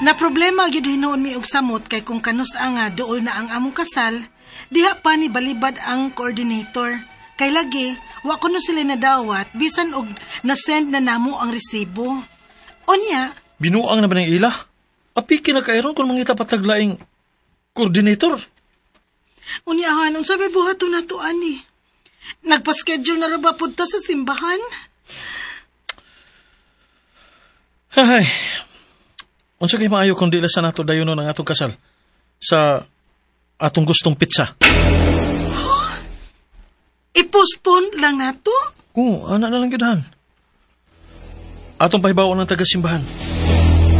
Na problema gyud hinuon mi og samot kay kung kanus-a nga duol na ang among kasal, diha pa ni balibad ang coordinator. Kay lagi, wa kuno sila nadawat bisan og na-send na namo ang resibo. Unya, Binuang naman ang ila. Api kinakairon kung mangita pataglaing coordinator. Unyahan, unsa may buhaton nato ani? Nagpa-schedule na ra ba punta sa simbahan? Hay. Unsa kay maayo kung dila sa nato dayonon ang atong kasal sa atong gustong pizza. I-postpone lang nato? Oo, ana na lang gyud han. Atong pahibaw ng taga-simbahan.